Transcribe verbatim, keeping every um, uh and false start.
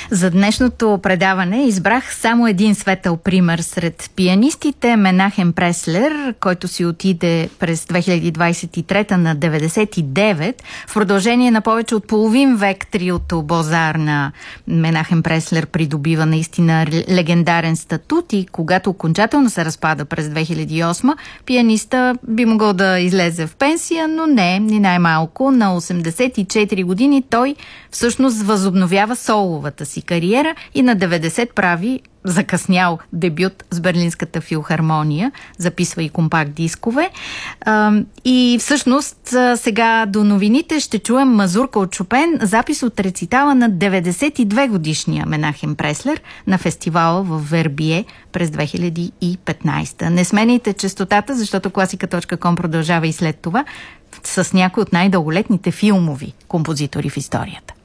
За днешното предаване избрах само един светъл пример сред пианистите – Менахем Преслер, който си отиде през две хиляди двадесет и трета на деветдесет и девет. В продължение на повече от половин век триото Бозар на Менахем Преслер придобива наистина легендарен статут и когато окончателно се разпада през две хиляди и осма, пианиста би могъл да излезе в пенсия, но не, ни най-малко. На осемдесет и четири години той всъщност възобновява соловата си кариера и на деветдесет прави закъснял дебют с Берлинската филхармония, записва и компакт дискове. И всъщност сега до новините ще чуем мазурка от Шопен, запис от рецитала на деветдесет и две годишния Менахем Преслер на фестивала в Вербие през две хиляди и петнадесета. Не сменяйте честотата, защото класика точка ком продължава и след това с някои от най-дълголетните филмови композитори в историята.